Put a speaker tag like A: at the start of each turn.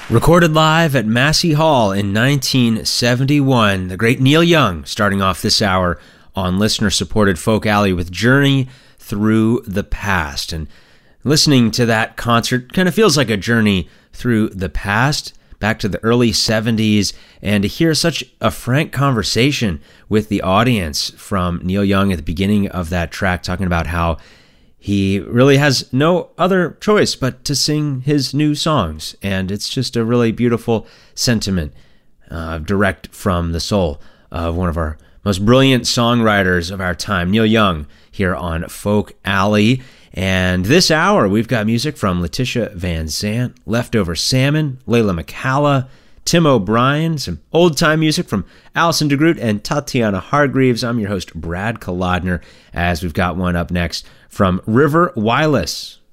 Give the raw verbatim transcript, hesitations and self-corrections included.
A: Recorded live at Massey Hall in nineteen seventy-one, the great Neil Young starting off this hour on listener-supported Folk Alley with Journey Through the Past. And listening to that concert kind of feels like a journey through the past, back to the early seventies, and to hear such a frank conversation with the audience from Neil Young at the beginning of that track, talking about how he really has no other choice but to sing his new songs. And it's just a really beautiful sentiment, uh, direct from the soul of one of our most brilliant songwriters of our time, Neil Young, here on Folk Alley. And this hour, we've got music from Letitia Van Zandt, Leftover Salmon, Layla McCalla, Tim O'Brien, some old-time music from Alison DeGroot and Tatiana Hargreaves. I'm your host, Brad Kolodner, as we've got one up next from River Wireless,